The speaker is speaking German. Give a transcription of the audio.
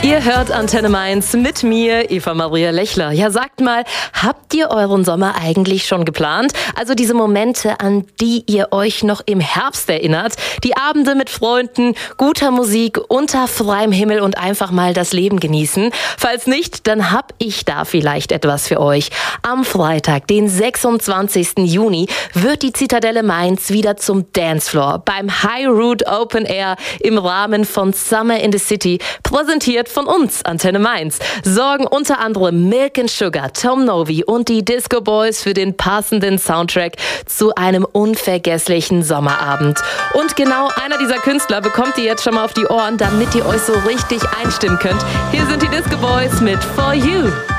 Ihr hört Antenne Mainz mit mir, Eva Maria Lechler. Ja, sagt mal, habt ihr euren Sommer eigentlich schon geplant? Also diese Momente, an die ihr euch noch im Herbst erinnert. Die Abende mit Freunden, guter Musik, unter freiem Himmel und einfach mal das Leben genießen. Falls nicht, dann hab ich da vielleicht etwas für euch. Am Freitag, den 26. Juni, wird die Zitadelle Mainz wieder zum Dancefloor beim High Root Open Air im Rahmen von Summer in the City, präsentiert von uns, Antenne Mainz, sorgen unter anderem Milk & Sugar, Tom Novi und die Disco Boys für den passenden Soundtrack zu einem unvergesslichen Sommerabend. Und genau einer dieser Künstler bekommt ihr jetzt schon mal auf die Ohren, damit ihr euch so richtig einstimmen könnt. Hier sind die Disco Boys mit For You.